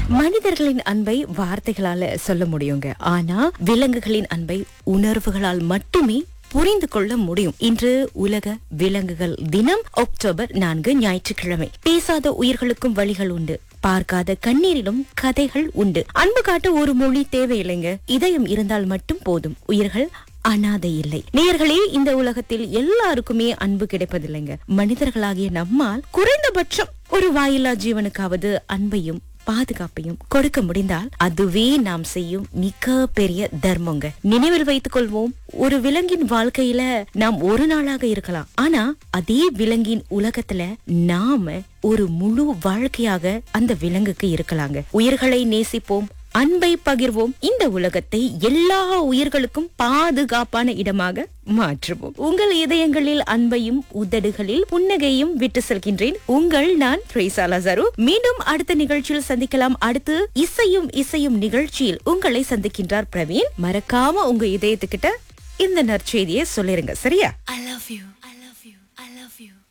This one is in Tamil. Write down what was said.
மனிதர்களின் அன்பை வார்த்தைகளால சொல்ல முடியுங்க, ஆனா விலங்குகளின் அன்பை உணர்வுகளால் மட்டுமே புரிந்து கொள்ள முடியும். இன்று உலக விலங்குகள் தினம், அக்டோபர் 4, ஞாயிற்றுக்கிழமை. பேசாத உயிர்களுக்கும் வழிகள் உண்டு, பார்க்காத கண்ணீரிலும் கதைகள் உண்டு. அன்பு காட்ட ஒரு மொழி தேவையில்லைங்க, இதயம் இருந்தால் மட்டும் போதும். உயிர்கள் அனாதை இல்லை. நேயர்களே, இந்த உலகத்தில் எல்லாருக்குமே அன்பு கிடைப்பதில்லைங்க. மனிதர்களாகிய நம்மால் குறைந்தபட்சம் ஒரு வாயில்லா ஜீவனுக்காவது அன்பையும் பாதுகாப்பையும் கொடுக்க முடிந்தால் அதுவே நாம் செய்யும் மிக பெரிய தர்மங்க. நினைவில் வைத்துக் கொள்வோம், ஒரு விலங்கின் வாழ்க்கையில நாம் ஒரு நாளாக இருக்கலாம், ஆனா அதே விலங்கின் உலகத்துல நாம ஒரு முழு வாழ்க்கையாக அந்த விலங்குக்கு இருக்கலாங்க. உயிர்களை நேசிப்போம், அன்பை பகிர்வோம், இந்த உலகத்தை எல்லா உயிர்களுக்கும் பாதுகாப்பான இடமாக மாற்றுவோம். உங்கள் இதயங்களில் அன்பையும் உதடுகளில் புன்னகையும் விட்டு செல்கின்றேன். உங்கள் நான் த்ரேசா லாசாரு. மீண்டும் அடுத்த நிகழ்ச்சியில் சந்திக்கலாம். அடுத்து இசையும் நிகழ்ச்சியில் உங்களை சந்திக்கின்றார் பிரவீன். மறக்காம உங்க இதயத்துக்கிட்ட இந்த நற்செய்தியை சொல்லிருங்க, சரியா? I love you. I love you. I love you.